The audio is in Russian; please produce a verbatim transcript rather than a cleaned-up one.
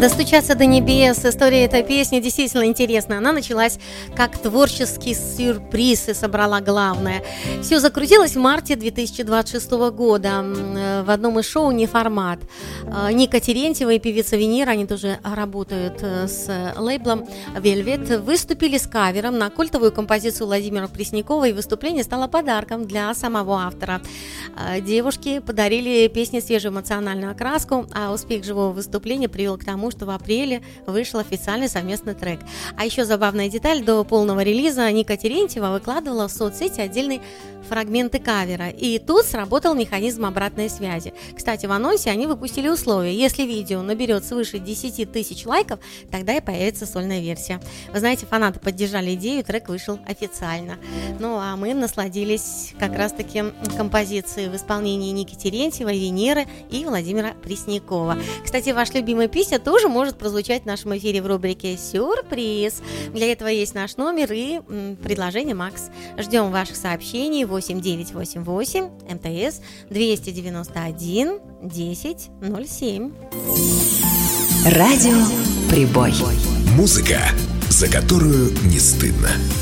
«Достучаться до небес». История этой песни действительно интересная. Она началась как творческий сюрприз и собрала главное. Все закрутилось в марте две тысячи двадцать шестого года в одном из шоу «Неформат». Ника Терентьева и певица Венера, они тоже работают с лейблом Velvet, выступили с кавером на культовую композицию Владимира Преснякова, и выступление стало подарком для самого автора. Девушки подарили песне свежую эмоциональную окраску, а успех живого выступления привел к тому, что в апреле вышел официальный совместный трек. А еще забавная деталь: до полного релиза Ника Терентьева выкладывала в соцсети отдельные фрагменты кавера, и тут сработал механизм обратной связи. Кстати, в анонсе они выпустили условие: если видео наберет свыше десять тысяч лайков, тогда и появится сольная версия. Вы знаете, фанаты поддержали идею, трек вышел официально. Ну а мы насладились как раз-таки композицией в исполнении Ники Терентьевой, Венеры и Владимира Преснякова. Кстати, ваш любимый песня тоже может прозвучать в нашем эфире в рубрике «Сюрприз». Для этого есть наш номер и м, предложение «Макс». Ждем ваших сообщений. Восемь девятьсот восемьдесят восемь МТС двести девяносто один десять ноль семь. Радио «Прибой». Музыка, за которую не стыдно.